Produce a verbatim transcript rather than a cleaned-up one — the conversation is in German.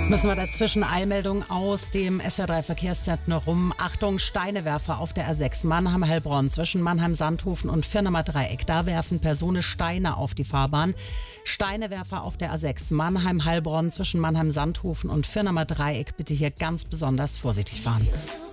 Müssen wir dazwischen Eilmeldung aus dem S W R drei Verkehrszentrum rum. Achtung, Steinewerfer auf der A sechs Mannheim-Heilbronn zwischen Mannheim-Sandhofen und Firnemer Dreieck. Da werfen Personen Steine auf die Fahrbahn. Steinewerfer auf der A sechs Mannheim-Heilbronn zwischen Mannheim-Sandhofen und Firnemer Dreieck. Bitte hier ganz besonders vorsichtig fahren.